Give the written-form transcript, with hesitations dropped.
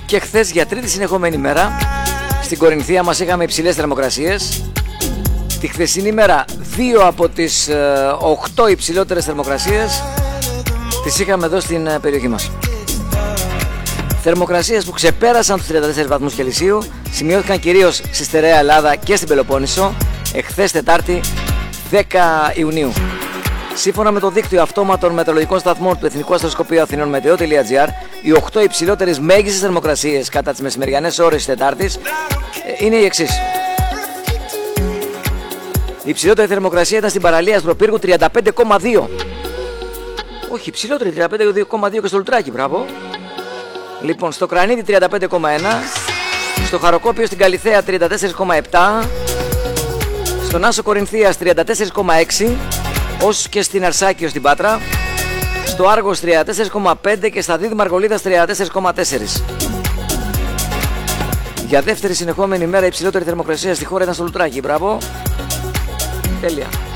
Και χθες για τρίτη συνεχόμενη μέρα στην Κορινθία μας είχαμε υψηλές θερμοκρασίες. Τη χθεσινή μέρα 2 από τις 8 υψηλότερες θερμοκρασίες τις είχαμε εδώ στην περιοχή μας. Θερμοκρασίες που ξεπέρασαν τους 34 βαθμούς Κελσίου σημειώθηκαν κυρίως στη στερεά Ελλάδα και στην Πελοπόννησο εχθές Τετάρτη 10 Ιουνίου. Σύμφωνα με το δίκτυο αυτόματων μετεωρολογικών σταθμών του Εθνικού Αστροσκοπείου Αθηνών Μετεό.gr, οι 8 υψηλότερες μέγιστες θερμοκρασίες κατά τις μεσημεριανές ώρες της Τετάρτης είναι οι εξής. Η υψηλότερη θερμοκρασία ήταν στην παραλία Αστροπύργου 35,2. Όχι, υψηλότερη 35,2 και στο Λουτράκι, μπράβο. Λοιπόν, στο Κρανίδι 35,1, στο Χαροκόπιο στην Καλιθέα 34,7, στον Άσο Κορινθίας 34,6, ως και στην Αρσάκιο στην Πάτρα, στο Άργος 34,5 και στα Δίδυμα Αργολίδας 34,4. Για δεύτερη συνεχόμενη μέρα η υψηλότερη θερμοκρασία στη χώρα ήταν στο Λουτράκι, μπράβο. Τέλεια.